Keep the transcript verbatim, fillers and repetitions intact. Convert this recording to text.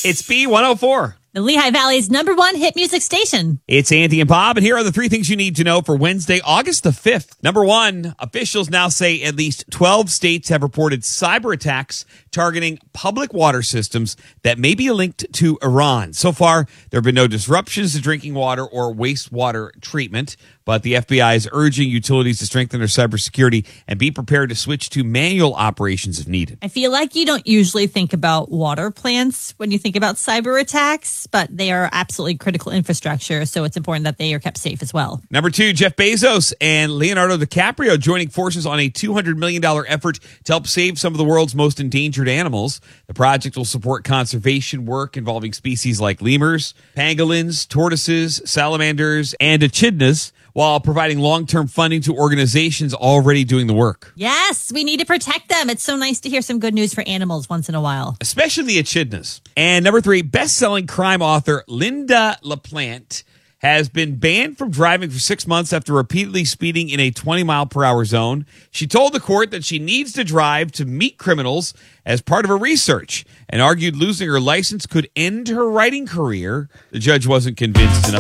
It's B one oh four. The Lehigh Valley's number one hit music station. It's Andy and Bob, and here are the three things you need to know for Wednesday, August the fifth. Number one, officials now say at least twelve states have reported cyber attacks targeting public water systems that may be linked to Iran. So far, there have been no disruptions to drinking water or wastewater treatment, but the F B I is urging utilities to strengthen their cybersecurity and be prepared to switch to manual operations if needed. I feel like you don't usually think about water plants when you think about cyber attacks, but they are absolutely critical infrastructure, so it's important that they are kept safe as well. Number two, Jeff Bezos and Leonardo DiCaprio joining forces on a two hundred million dollars effort to help save some of the world's most endangered animals. The project will support conservation work involving species like lemurs, pangolins, tortoises, salamanders, and echidnas, while providing long-term funding to organizations already doing the work. Yes, we need to protect them. It's so nice to hear some good news for animals once in a while. Especially the echidnas. And number three, best-selling crime author Linda LaPlante has been banned from driving for six months after repeatedly speeding in a twenty mile per hour zone. She told the court that she needs to drive to meet criminals as part of her research and argued losing her license could end her writing career. The judge wasn't convinced enough.